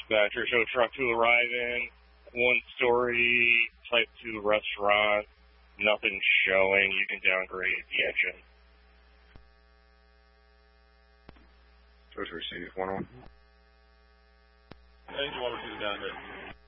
dispatcher. Show truck 2 arriving. 1-story, type 2 restaurant. Nothing showing. You can downgrade the engine. Go to receive 1-1. Engine 1 receive downgrade.